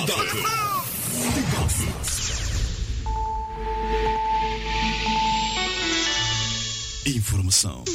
Informação.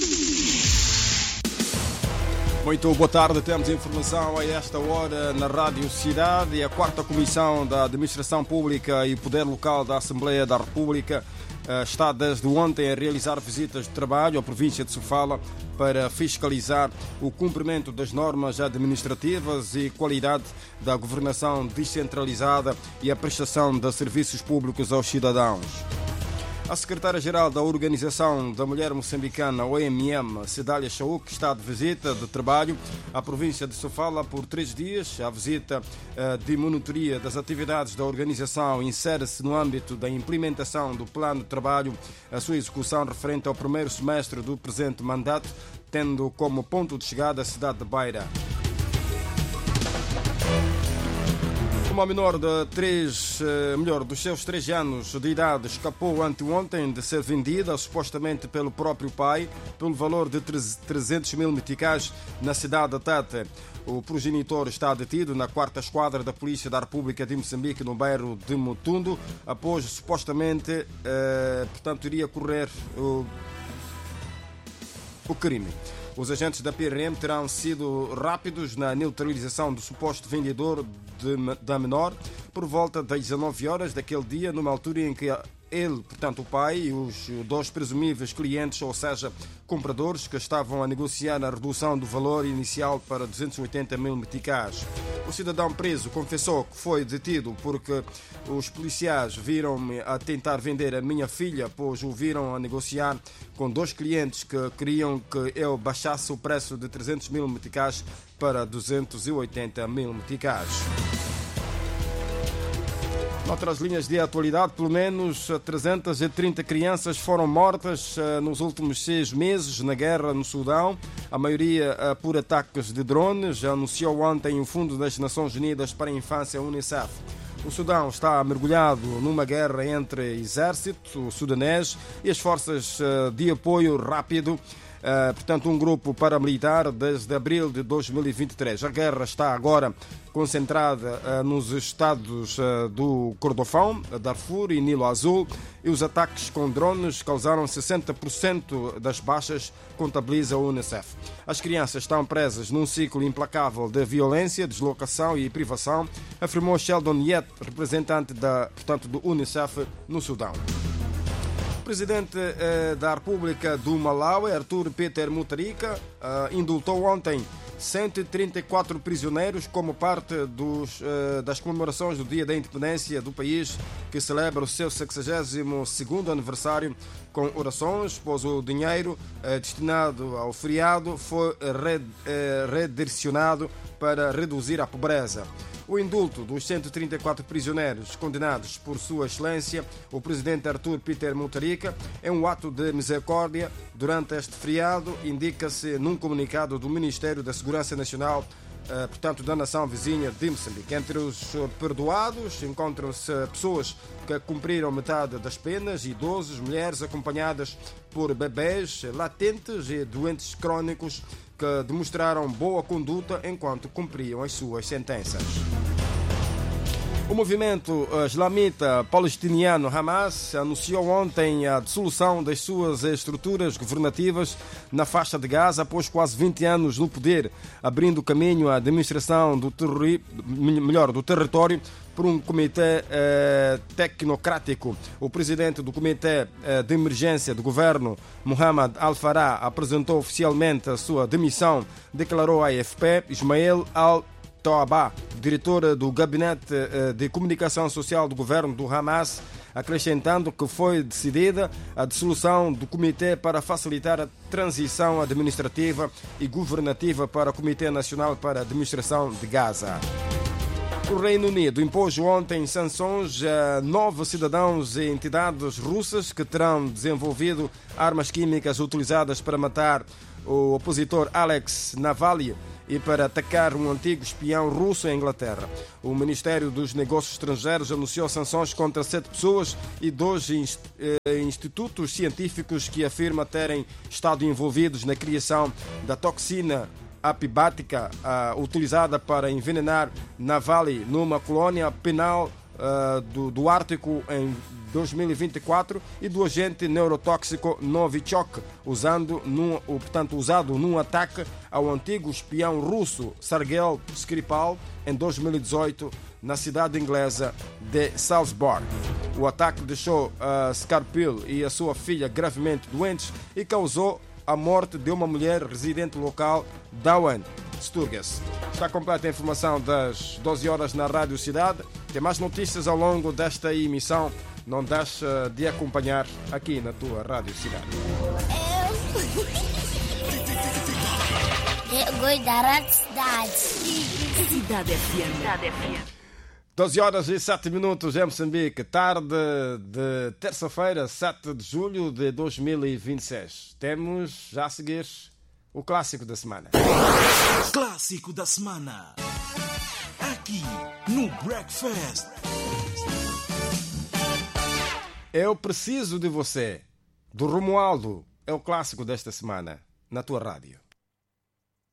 Muito boa tarde, temos informação a esta hora na Rádio Cidade. E a 4ª Comissão da Administração Pública e Poder Local da Assembleia da República está desde ontem a realizar visitas de trabalho à província de Sofala para fiscalizar o cumprimento das normas administrativas e qualidade da governação descentralizada e a prestação de serviços públicos aos cidadãos. A secretária-geral da Organização da Mulher Moçambicana, OMM, Cidália Chauk, está de visita de trabalho à província de Sofala por 3 dias. A visita de monitoria das atividades da organização insere-se no âmbito da implementação do plano de trabalho, a sua execução referente ao primeiro semestre do presente mandato, tendo como ponto de chegada a cidade de Beira. Uma menor dos seus 3 anos de idade escapou anteontem de ser vendida, supostamente pelo próprio pai, pelo valor de 300 mil meticais na cidade de Tete. O progenitor está detido na 4ª Esquadra da Polícia da República de Moçambique, no bairro de Mutundo, após supostamente, iria correr o crime. Os agentes da PRM terão sido rápidos na neutralização do suposto vendedor da menor por volta das 19 horas daquele dia, numa altura em que ele, portanto o pai, e os 2 presumíveis clientes, ou seja, compradores, que estavam a negociar a redução do valor inicial para 280 mil meticais. O cidadão preso confessou que foi detido porque os policiais viram-me a tentar vender a minha filha, pois o viram a negociar com 2 clientes que queriam que eu baixasse o preço de 300 mil meticais para 280 mil meticais. Noutras linhas de atualidade, pelo menos 330 crianças foram mortas nos últimos 6 meses na guerra no Sudão, a maioria por ataques de drones, anunciou ontem o Fundo das Nações Unidas para a Infância, UNICEF. O Sudão está mergulhado numa guerra entre o exército sudanês e as forças de apoio rápido, portanto um grupo paramilitar, desde abril de 2023. A guerra está agora concentrada nos estados do Kordofão, Darfur e Nilo Azul, e os ataques com drones causaram 60% das baixas, contabiliza a UNICEF. As crianças estão presas num ciclo implacável de violência, deslocação e privação, afirmou Sheldon Yett, representante do UNICEF no Sudão. O presidente da República do Malawi, Arthur Peter Mutharika, indultou ontem 134 prisioneiros como parte das comemorações do Dia da Independência do país, que celebra o seu 62º aniversário com orações, pois o dinheiro destinado ao feriado foi redirecionado para reduzir a pobreza. O indulto dos 134 prisioneiros condenados por Sua Excelência, o presidente Arthur Peter Mutharika, é um ato de misericórdia durante este feriado, indica-se num comunicado do Ministério da Segurança Nacional, da nação vizinha de Moçambique. Entre os perdoados encontram-se pessoas que cumpriram metade das penas, idosos, mulheres acompanhadas por bebês latentes e doentes crónicos que demonstraram boa conduta enquanto cumpriam as suas sentenças. O movimento islamita palestiniano Hamas anunciou ontem a dissolução das suas estruturas governativas na faixa de Gaza após quase 20 anos no poder, abrindo caminho à administração do território por um comitê tecnocrático. O presidente do comitê de emergência do governo, Mohamed Al-Farah, apresentou oficialmente a sua demissão, declarou à AFP. Ismael Al-Toaba, diretor do Gabinete de Comunicação Social do governo do Hamas, acrescentando que foi decidida a dissolução do comitê para facilitar a transição administrativa e governativa para o Comitê Nacional para a Administração de Gaza. O Reino Unido impôs ontem sanções a 9 cidadãos e entidades russas que terão desenvolvido armas químicas utilizadas para matar o opositor Alex Navalny e para atacar um antigo espião russo em Inglaterra. O Ministério dos Negócios Estrangeiros anunciou sanções contra 7 pessoas e 2 institutos científicos que afirma terem estado envolvidos na criação da toxina apibática utilizada para envenenar Navalny numa colônia penal do Ártico em 2024 e do agente neurotóxico Novichok, usado num ataque ao antigo espião russo Sergei Skripal em 2018 na cidade inglesa de Salisbury. O ataque deixou Skripal e a sua filha gravemente doentes e causou a morte de uma mulher residente local, Dawn Sturges. Está completa a informação das 12 horas na Rádio Cidade. Tem mais notícias ao longo desta emissão. Não deixe de acompanhar aqui na tua Rádio Cidade. Eu gosto da Rádio Cidade. Cidade FM. 12 horas e 7 minutos em Moçambique, tarde de terça-feira, 7 de julho de 2026. Temos já a seguir o clássico da semana. Clássico da semana. Aqui no Breakfast. Eu Preciso de Você, do Romualdo, é o clássico desta semana, na tua rádio.